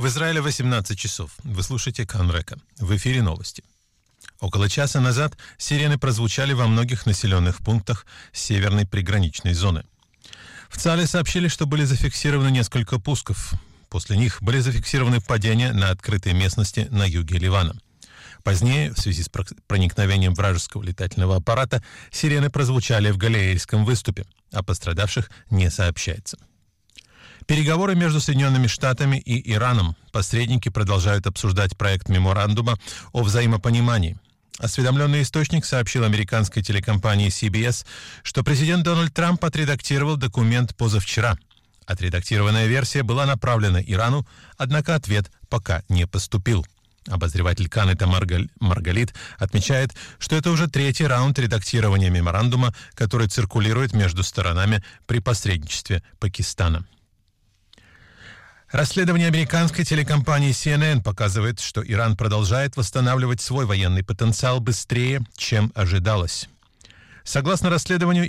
В Израиле 18 часов. Вы слушаете Канрека. В эфире новости. Около часа назад сирены прозвучали во многих населенных пунктах северной приграничной зоны. В ЦАЛе сообщили, что были зафиксированы несколько пусков. После них были зафиксированы падения на открытой местности на юге Ливана. Позднее, в связи с проникновением вражеского летательного аппарата, сирены прозвучали в Галилейском выступе. О пострадавших не сообщается. Переговоры между Соединенными Штатами и Ираном. Посредники продолжают обсуждать проект меморандума о взаимопонимании. Осведомленный источник сообщил американской телекомпании CBS, что президент Дональд Трамп отредактировал документ позавчера. Отредактированная версия была направлена Ирану, однако ответ пока не поступил. Обозреватель Канета Маргалит отмечает, что это уже третий раунд редактирования меморандума, который циркулирует между сторонами при посредничестве Пакистана. Расследование американской телекомпании CNN показывает, что Иран продолжает восстанавливать свой военный потенциал быстрее, чем ожидалось. Согласно расследованию,